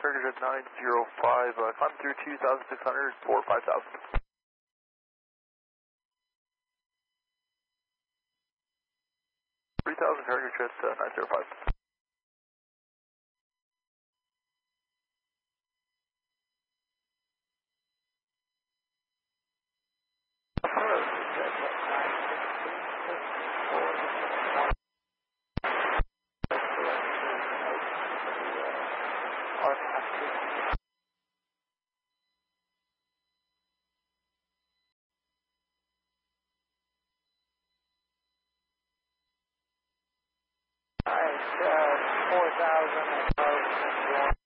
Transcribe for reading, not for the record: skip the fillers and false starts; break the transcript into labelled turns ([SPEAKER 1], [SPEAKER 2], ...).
[SPEAKER 1] target at 905, climb through 2,600 for 5,000. 3,000 target at 905.
[SPEAKER 2] Alright, 4,000.